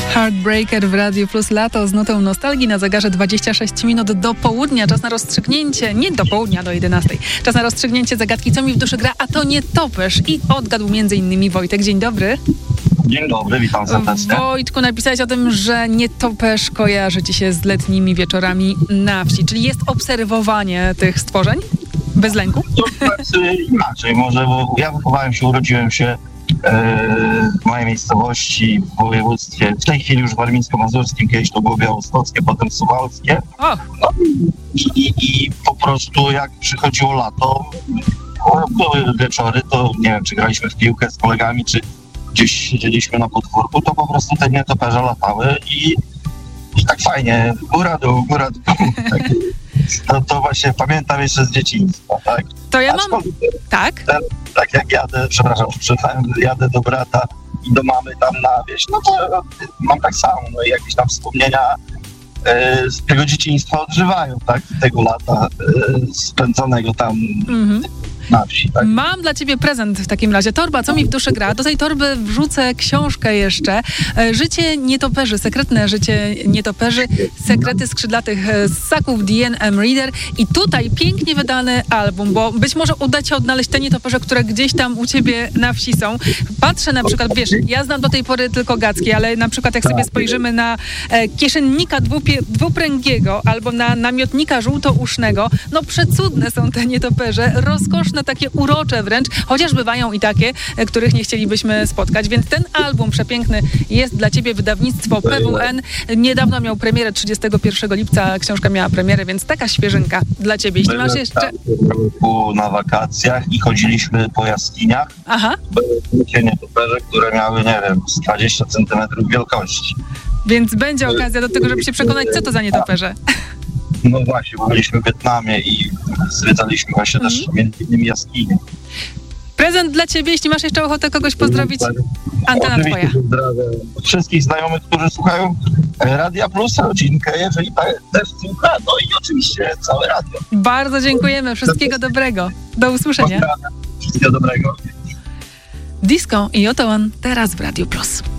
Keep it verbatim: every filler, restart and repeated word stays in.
Heartbreaker w Radiu Plus, lato z nutą nostalgii na zegarze dwadzieścia sześć minut do południa. Czas na rozstrzygnięcie, nie do południa, do jedenastej. Czas na rozstrzygnięcie zagadki, co mi w duszy gra, a to nie topesz. I odgadł między innymi Wojtek. Dzień dobry. Dzień dobry, witam serdecznie. Wojtku, napisałeś o tym, że nie topesz kojarzy ci się z letnimi wieczorami na wsi, czyli jest obserwowanie tych stworzeń bez lęku? To znaczy inaczej może, bo ja wychowałem się, urodziłem się e, w mojej miejscowości w województwie, w tej chwili już warmińsko-mazurskim, kiedyś to było białostockie, potem suwałskie. O. No, i, I po prostu jak przychodziło lato, były wieczory, to nie wiem, czy graliśmy w piłkę z kolegami, czy gdzieś siedzieliśmy na podwórku, to po prostu te nietoperze latały i, i tak fajnie, góra dół, góra dół. Tak, to, to właśnie pamiętam jeszcze z dzieciństwa, tak? To ja mam... Tak? Ten, tak jak jadę, przepraszam, przepraszam, jadę do brata i do mamy tam na wieś, no to mam tak samo, no i jakieś tam wspomnienia e, z tego dzieciństwa odżywają, tak? Tego lata e, spędzonego tam mm-hmm. na wsi, tak? Mam dla ciebie prezent w takim razie. Torba, co mi w duszy gra? Do tej torby wrzucę książkę jeszcze. Życie nietoperzy, sekretne życie nietoperzy, sekrety skrzydlatych ssaków D N M Reader. I tutaj pięknie wydany album, bo być może uda ci odnaleźć te nietoperze, które gdzieś tam u ciebie na wsi są. Patrzę na przykład, wiesz, ja znam do tej pory tylko gacki, ale na przykład jak sobie spojrzymy na kieszennika dwupie- dwupręgiego albo na namiotnika żółtousznego, no przecudne są te nietoperze, rozkoszne, takie urocze wręcz, chociaż bywają i takie, których nie chcielibyśmy spotkać, więc ten album przepiękny jest dla ciebie, wydawnictwo P W N. Niedawno miał premierę, trzydziestego pierwszego lipca książka miała premierę, więc taka świeżynka dla ciebie. Jeśli masz jeszcze... Byłem na wakacjach i chodziliśmy po jaskiniach. Aha. Były takie nietoperze, które miały, nie wiem, z dwadzieścia centymetrów wielkości. Więc będzie okazja do tego, żeby się przekonać, co to za nietoperze. No właśnie, bo byliśmy w Wietnamie i zwiedzaliśmy właśnie mm. też między innymi jaskinie. Prezent dla ciebie, jeśli masz jeszcze ochotę kogoś pozdrowić, antena oczywiście twoja. Pozdrawiam wszystkich znajomych, którzy słuchają Radia Plus, rodzinkę, jeżeli też słucha, no i oczywiście całe radio. Bardzo dziękujemy, wszystkiego dobrego. Do usłyszenia. Pozdrawiam. Wszystkiego dobrego. Disco i Oto On teraz w Radiu Plus.